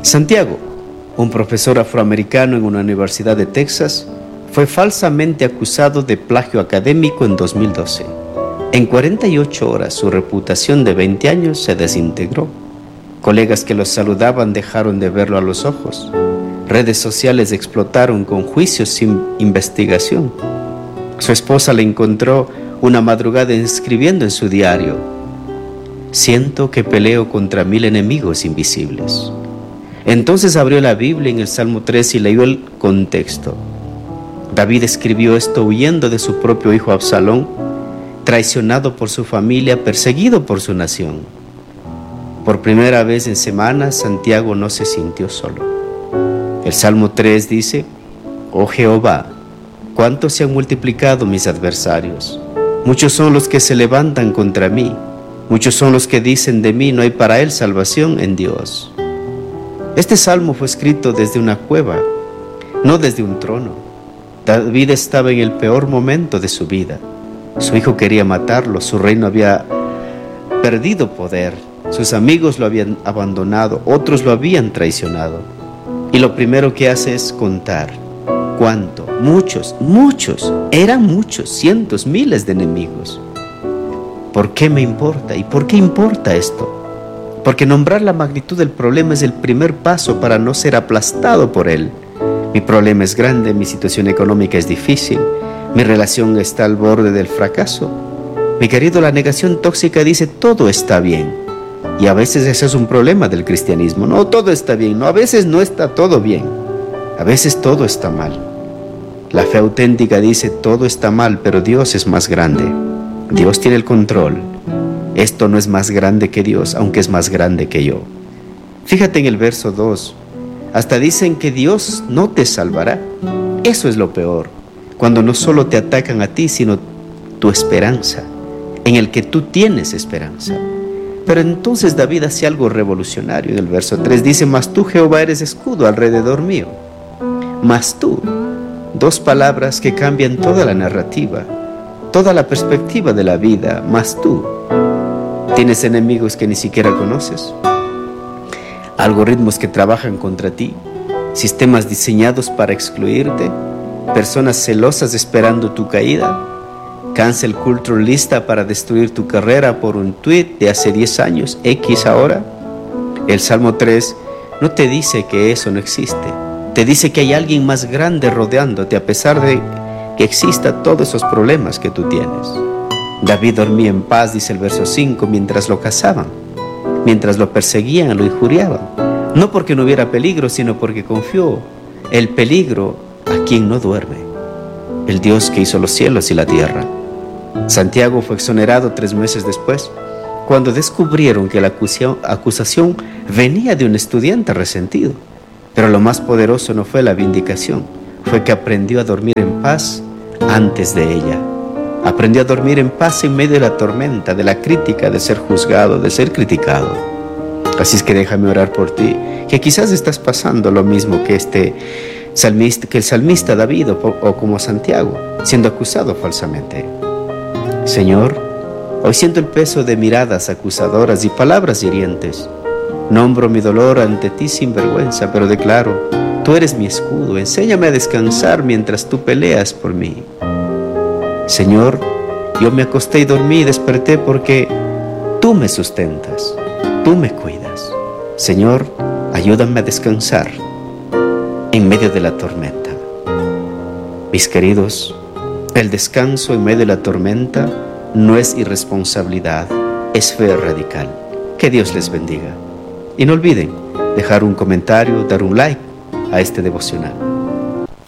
Santiago, un profesor afroamericano en una universidad de Texas, fue falsamente acusado de plagio académico en 2012. En 48 horas, su reputación de 20 años se desintegró. Colegas que lo saludaban dejaron de verlo a los ojos. Redes sociales explotaron con juicios sin investigación. Su esposa le encontró una madrugada escribiendo en su diario: «Siento que peleo contra 1000 enemigos invisibles». Entonces abrió la Biblia en el Salmo 3 y leyó el contexto. David escribió esto huyendo de su propio hijo Absalón, traicionado por su familia, perseguido por su nación. Por primera vez en semanas, Santiago no se sintió solo. El Salmo 3 dice: «Oh Jehová, cuánto se han multiplicado mis adversarios. Muchos son los que se levantan contra mí. Muchos son los que dicen de mí, no hay para él salvación en Dios». Este salmo fue escrito desde una cueva, no desde un trono. David estaba en el peor momento de su vida. Su hijo quería matarlo, su reino había perdido poder, sus amigos lo habían abandonado, otros lo habían traicionado. Y lo primero que hace es contar. ¿Cuánto? Muchos, eran muchos, cientos, miles de enemigos. ¿Por qué me importa? ¿Y por qué importa esto? Porque nombrar la magnitud del problema es el primer paso para no ser aplastado por él. Mi problema es grande, mi situación económica es difícil, mi relación está al borde del fracaso. Mi querido, la negación tóxica dice todo está bien. Y a veces ese es un problema del cristianismo. No, todo está bien. No, a veces no está todo bien. A veces todo está mal. La fe auténtica dice todo está mal, pero Dios es más grande. Dios tiene el control. Esto no es más grande que Dios, aunque es más grande que yo. Fíjate en el verso 2. Hasta dicen que Dios no te salvará. Eso es lo peor. Cuando no solo te atacan a ti, sino tu esperanza, en el que tú tienes esperanza. Pero entonces David hace algo revolucionario. En el verso 3 dice: «Mas tú, Jehová, eres escudo alrededor mío». Mas tú. Dos palabras que cambian toda la narrativa, toda la perspectiva de la vida. Mas tú. ¿Tienes enemigos que ni siquiera conoces? ¿Algoritmos que trabajan contra ti? ¿Sistemas diseñados para excluirte? ¿Personas celosas esperando tu caída? ¿Cancel culture lista para destruir tu carrera por un tweet de hace 10 años, X ahora? El Salmo 3 no te dice que eso no existe. Te dice que hay alguien más grande rodeándote a pesar de que exista todos esos problemas que tú tienes. David dormía en paz, dice el verso 5, mientras lo cazaban, mientras lo perseguían, lo injuriaban. No porque no hubiera peligro, sino porque confió el peligro a quien no duerme, el Dios que hizo los cielos y la tierra. Santiago fue exonerado 3 meses después, cuando descubrieron que la acusación venía de un estudiante resentido. Pero lo más poderoso no fue la vindicación, fue que aprendió a dormir en paz antes de ella. Aprendió a dormir en paz en medio de la tormenta, de la crítica, de ser juzgado, de ser criticado. Así es que déjame orar por ti, que quizás estás pasando lo mismo que el salmista David o como Santiago, siendo acusado falsamente. Señor, hoy siento el peso de miradas acusadoras y palabras hirientes. Nombro mi dolor ante ti sin vergüenza, pero declaro: tú eres mi escudo, enséñame a descansar mientras tú peleas por mí. Señor, yo me acosté y dormí y desperté porque tú me sustentas, tú me cuidas. Señor, ayúdame a descansar en medio de la tormenta. Mis queridos, el descanso en medio de la tormenta no es irresponsabilidad, es fe radical. Que Dios les bendiga. Y no olviden dejar un comentario, dar un like a este devocional.